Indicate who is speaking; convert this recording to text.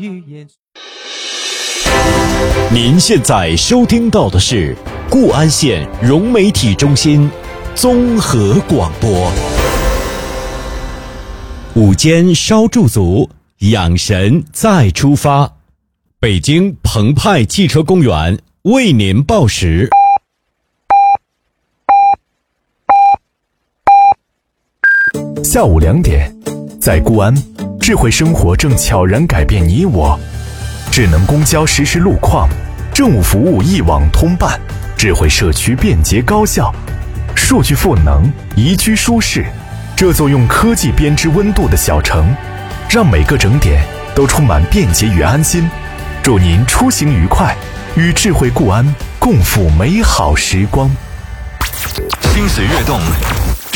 Speaker 1: 您现在收听到的是固安县融媒体中心综合广播。午间稍驻足，养神再出发。北京澎湃汽车公园为您报时。
Speaker 2: 下午2点，在固安，智慧生活正悄然改变你我。智能公交实时路况，政务服务一网通办，智慧社区便捷高效，数据赋能，宜居舒适。这座用科技编织温度的小城，让每个整点都充满便捷与安心。祝您出行愉快，与智慧固安共赴美好时光。
Speaker 3: 心水跃动，